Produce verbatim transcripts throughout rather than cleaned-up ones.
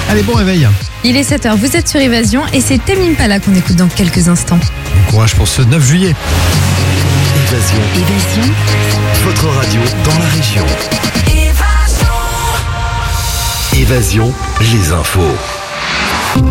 Allez, bon réveil. Il est sept heures, vous êtes sur Évasion et c'est Tame Impala qu'on écoute dans quelques instants. Bon courage pour ce neuf juillet. Évasion. Évasion. Votre radio dans la région. Évasion, les infos.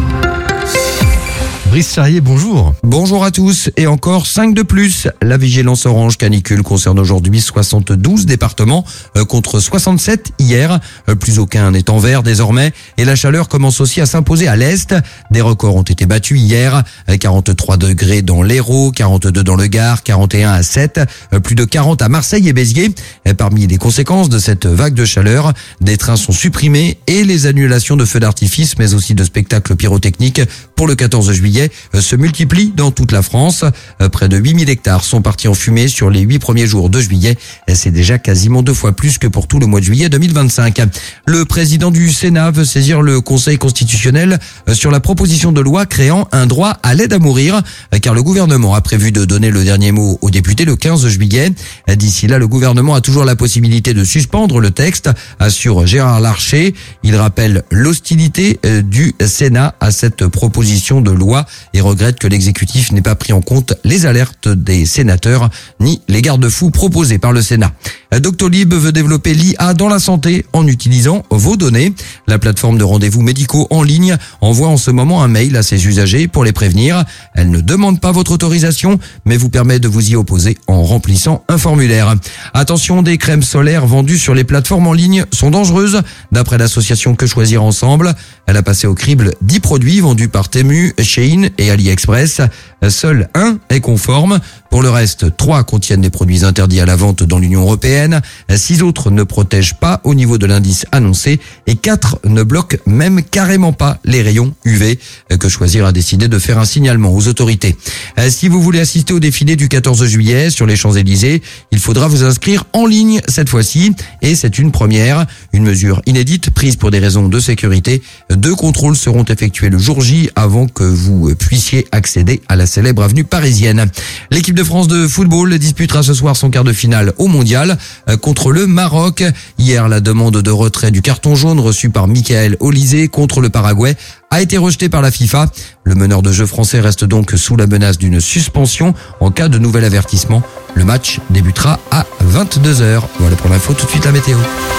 Brice Charrier, bonjour. Bonjour à tous et encore cinq de plus. La vigilance orange canicule concerne aujourd'hui soixante-douze départements euh, contre soixante-sept hier. Euh, plus aucun n'est en vert désormais et la chaleur commence aussi à s'imposer à l'est. Des records ont été battus hier. Euh, quarante-trois degrés dans l'Hérault, quarante-deux dans le Gard, quarante et un à Sète, euh, plus de quarante à Marseille et Béziers. Et parmi les conséquences de cette vague de chaleur, des trains sont supprimés et les annulations de feux d'artifice mais aussi de spectacles pyrotechniques pour le quatorze juillet se multiplient dans toute la France. Près de huit mille hectares sont partis en fumée sur les huit premiers jours de juillet. C'est déjà quasiment deux fois plus que pour tout le mois de juillet deux mille vingt-cinq. Le président du Sénat veut saisir le Conseil constitutionnel sur la proposition de loi créant un droit à l'aide à mourir, car le gouvernement a prévu de donner le dernier mot aux députés le quinze juillet. D'ici là, le gouvernement a toujours la possibilité de suspendre le texte, assure Gérard Larcher. Il rappelle l'hostilité du Sénat à cette proposition de loi et regrette que l'exécutif n'ait pas pris en compte les alertes des sénateurs ni les garde-fous proposés par le Sénat. Doctolib veut développer l'I A dans la santé en utilisant vos données. La plateforme de rendez-vous médicaux en ligne envoie en ce moment un mail à ses usagers pour les prévenir. Elle ne demande pas votre autorisation, mais vous permet de vous y opposer en remplissant un formulaire. Attention, des crèmes solaires vendues sur les plateformes en ligne sont dangereuses. D'après l'association Que Choisir Ensemble, elle a passé au crible dix produits vendus par Temu, Shein et AliExpress. Seul un est conforme. Pour le reste, trois contiennent des produits interdits à la vente dans l'Union européenne. Six autres ne protègent pas au niveau de l'indice annoncé et quatre ne bloquent même carrément pas les rayons U V. Que Choisir a décidé de faire un signalement aux autorités. Si vous voulez assister au défilé du quatorze juillet sur les Champs-Élysées, il faudra vous inscrire en ligne cette fois-ci et c'est une première. Une mesure inédite prise pour des raisons de sécurité. Deux contrôles seront effectués le jour J avant que vous puissiez accéder à la célèbre avenue parisienne. L'équipe de France de football disputera ce soir son quart de finale au mondial contre le Maroc. Hier, la demande de retrait du carton jaune reçu par Michael Olysée contre le Paraguay a été rejetée par la FIFA. Le meneur de jeu français reste donc sous la menace d'une suspension en cas de nouvel avertissement. Le match débutera à vingt-deux heures. Voilà pour l'info, tout de suite la météo.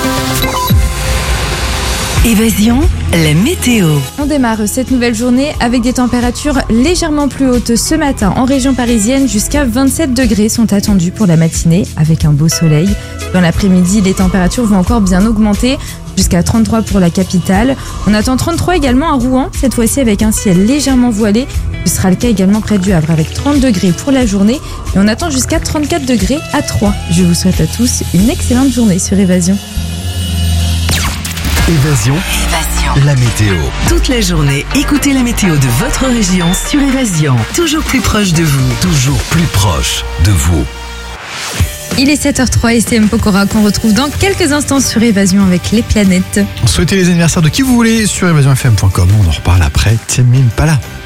Évasion, la météo. On démarre cette nouvelle journée avec des températures légèrement plus hautes ce matin en région parisienne. Jusqu'à vingt-sept degrés sont attendus pour la matinée avec un beau soleil. Dans l'après-midi, les températures vont encore bien augmenter jusqu'à trente-trois pour la capitale. On attend trente-trois également à Rouen, cette fois-ci avec un ciel légèrement voilé. Ce sera le cas également près du Havre avec trente degrés pour la journée. Et on attend jusqu'à trente-quatre degrés à Troyes. Je vous souhaite à tous une excellente journée sur Évasion. Évasion, Évasion. la météo. Toute la journée, écoutez la météo de votre région sur Évasion. Toujours plus proche de vous. Toujours plus proche de vous. Il est sept heures trois et c'est M. Pokora qu'on retrouve dans quelques instants sur Évasion avec les planètes. Souhaitez les anniversaires de qui vous voulez sur évasion f m point com. On en reparle après. Tame Impala.